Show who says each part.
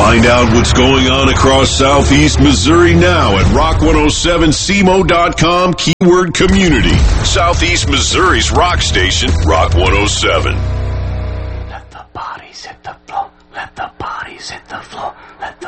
Speaker 1: Find out what's going on across Southeast Missouri now at rock107cmo.com, keyword community. Southeast Missouri's rock station, Rock 107.